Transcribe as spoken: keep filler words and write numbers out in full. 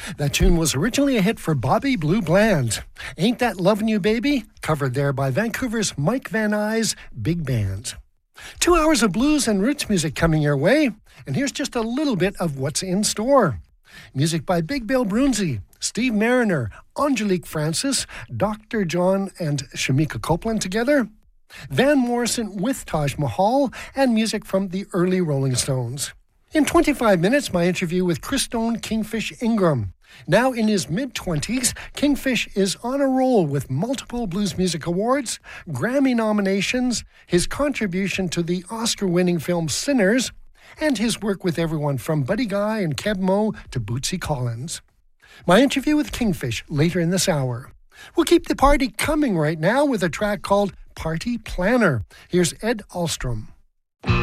That tune was originally a hit for Bobby Blue Bland. Ain't That Lovin' You Baby? Covered there by Vancouver's Mike Van Nuys Big Band. Two hours of blues and roots music coming your way, and here's just a little bit of what's in store. Music by Big Bill Broonzy, Steve Mariner, Angelique Francis, Doctor John and Shamika Copeland together, Van Morrison with Taj Mahal, and music from the early Rolling Stones. In twenty-five minutes, my interview with Christone Kingfish Ingram. Now in his mid-twenties, Kingfish is on a roll with multiple Blues Music Awards, Grammy nominations, his contribution to the Oscar-winning film Sinners, and his work with everyone from Buddy Guy and Keb Mo to Bootsy Collins. My interview with Kingfish later in this hour. We'll keep the party coming right now with a track called Party Planner. Here's Ed Alstrom.